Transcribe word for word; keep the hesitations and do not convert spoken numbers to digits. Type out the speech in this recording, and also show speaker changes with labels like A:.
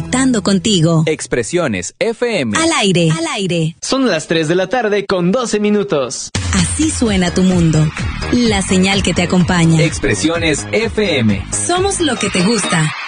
A: conectando contigo.
B: Expresiones F M.
A: Al aire, al aire.
C: Son las tres de la tarde con doce minutos.
A: Así suena tu mundo. La señal que te acompaña.
B: Expresiones F M.
A: Somos lo que te gusta.